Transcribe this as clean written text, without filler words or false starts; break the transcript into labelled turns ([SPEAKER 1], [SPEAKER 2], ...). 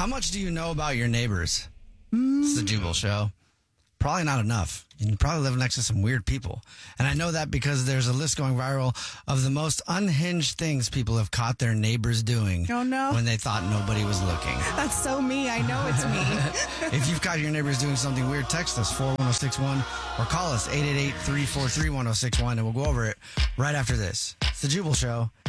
[SPEAKER 1] How much do you know about your neighbors? It's the Jubal Show. Probably not enough. You probably live next to some weird people. And I know that because there's a list going viral of the most unhinged things people have caught their neighbors doing when they thought nobody was looking.
[SPEAKER 2] That's so me. I know it's me.
[SPEAKER 1] If you've caught your neighbors doing something weird, text us 41061 or call us 888-343-1061 and we'll go over it right after this. It's the Jubal Show.